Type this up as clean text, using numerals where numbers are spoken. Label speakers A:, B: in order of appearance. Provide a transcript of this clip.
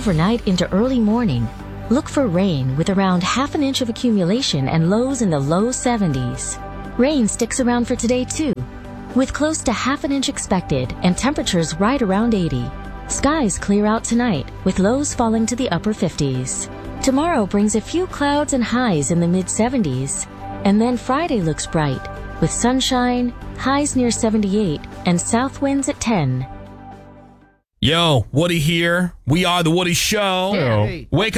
A: overnight into early morning, look for rain with around half an inch of accumulation and lows in the low 70s. Rain sticks around for today too, with close to half an inch expected and temperatures right around 80. Skies clear out tonight with lows falling to the upper 50s. Tomorrow brings a few clouds and highs in the mid-70s, and then Friday looks bright with sunshine, highs near 78, and south winds at 10.
B: Yo, Woody here. We are The Woody Show.
C: Hey.
B: Wake